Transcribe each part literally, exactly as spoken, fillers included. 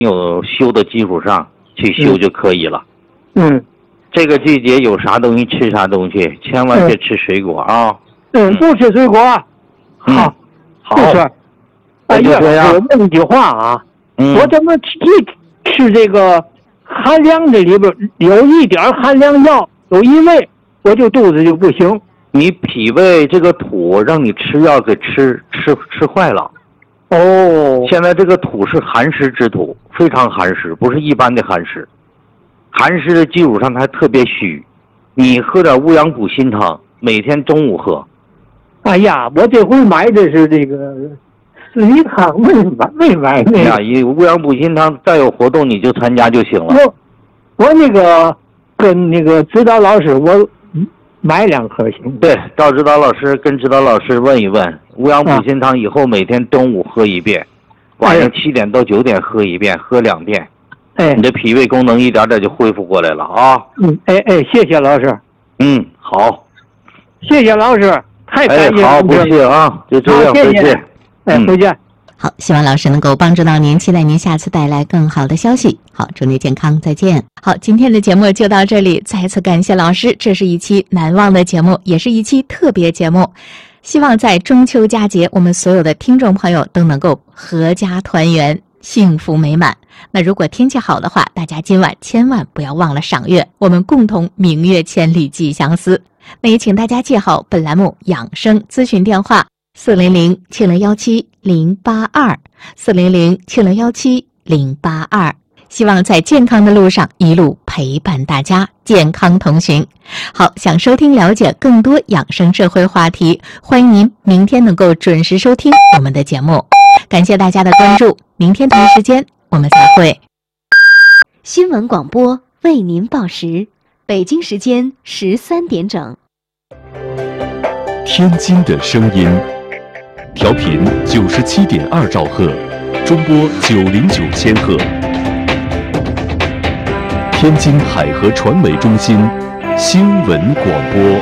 有修的基础上去修就可以了。 嗯， 这个季节有啥东西吃啥东西，千万别吃水果啊。 嗯，不吃水果。 嗯、 好， 好。 不吃。哎呀，我问一句话啊， 嗯、 我怎么一吃这个寒凉的里边有一点寒凉药，有一味我就肚子就不行。 你脾胃这个土让你吃药给吃吃吃坏了。 哦， 现在这个土是寒湿之土，非常寒湿，不是一般的寒湿。寒湿的基础上它还特别虚，你喝点乌阳补心汤，每天中午喝。 哎呀，我这回买的是这个四益康，没买没买那个。 呀，以乌阳补心汤，再有活动你就参加就行了。 我我那个跟那个指导老师，我买两颗行。 对，到指导老师跟指导老师问一问，乌阳补心汤以后每天中午喝一遍，晚上七点到九点喝一遍，喝两遍。 哎， 你的脾胃功能一点点就恢复过来了啊！ 嗯，哎哎，谢谢老师。 嗯，好， 谢谢老师，太感谢了。 哎，好，不谢啊，就这样， 再见。 哎，再见。 好，希望老师能够帮助到您，期待您下次带来更好的消息。好，祝您健康，再见。好，今天的节目就到这里，再次感谢老师，这是一期难忘的节目，也是一期特别节目。希望在中秋佳节，我们所有的听众朋友都能够阖家团圆，幸福美满。那如果天气好的话，大家今晚千万不要忘了赏月，我们共同明月千里寄相思。那也请大家记好本栏目养生咨询电话四零零七零幺七零八二四零零七零幺七零八二。希望在健康的路上一路陪伴大家，健康同行。好，想收听了解更多养生社会话题，欢迎您明天能够准时收听我们的节目。感谢大家的关注，明天同一时间我们再会。 新闻广播为您报时，北京时间十三点整。 天津的声音，调频九十七点二兆赫，中波九零九千赫。天津海河传媒中心新闻广播。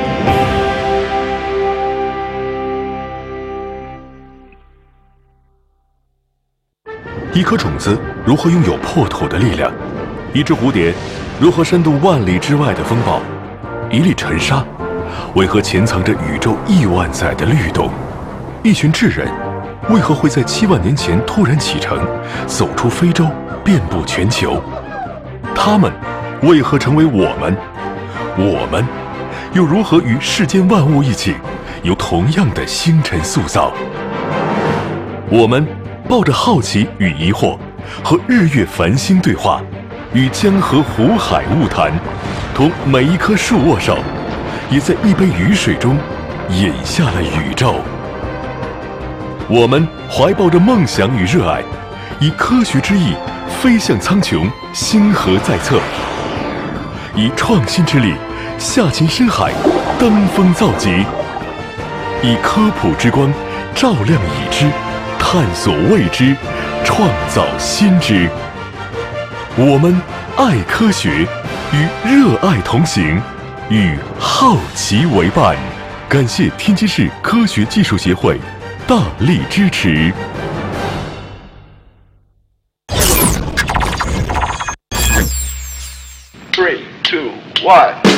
一颗种子如何拥有破土的力量？一只蝴蝶如何深度万里之外的风暴？一粒尘沙为何潜藏着宇宙亿万载的律动？一群智人为何会在七万年前突然启程，走出非洲，遍布全球？他们为何成为我们？我们又如何与世间万物一起，由同样的星辰塑造？我们抱着好奇与疑惑，和日月繁星对话，与江河湖海物谈，同每一棵树握手，也在一杯雨水中饮下了宇宙。我们怀抱着梦想与热爱，以科学之翼飞向苍穹，星河在侧；以创新之力下潜深海，登峰造极；以科普之光照亮已知，探索未知，创造新知。我们爱科学，与热爱同行，与好奇为伴。感谢天津市科学技术协会大力支持。 Three, two, one.